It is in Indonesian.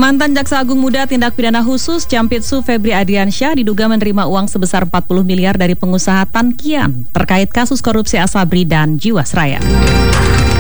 Mantan Jaksa Agung Muda Tindak Pidana Khusus Jampitsu Febri Adriansyah diduga menerima uang sebesar 40 miliar dari pengusaha Tan Kian terkait kasus korupsi Asabri dan Jiwasraya.